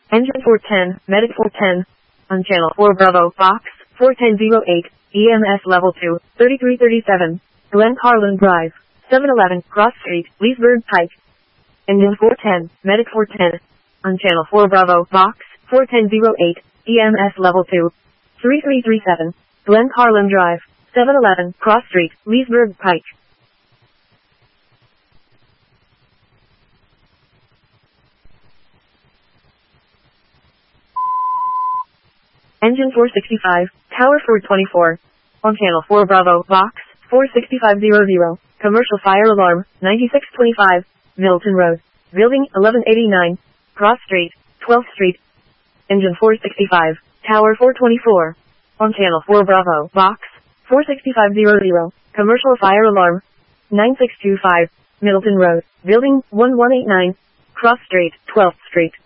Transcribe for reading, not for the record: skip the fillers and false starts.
Engine 410, Medic 410. On channel 4 Bravo, Box 4108, EMS level 2, 3337. Glen Carlin Drive, 711, Cross Street, Leesburg Pike. Engine 410, Medic 410. On channel 4 Bravo, Box 4108, EMS level 2, 3337. Glen Carlin Drive, 711, Cross Street, Leesburg Pike. Engine 465, Tower 424. On channel 4 Bravo, Box 46500. Commercial fire alarm, 9625, Milton Road, Building 1189, Cross Street, 12th Street. Engine 465, Tower 424. On channel 4 Bravo, Box 46500. Commercial fire alarm, 9625, Middleton Road, Building 1189, Cross Street, 12th Street.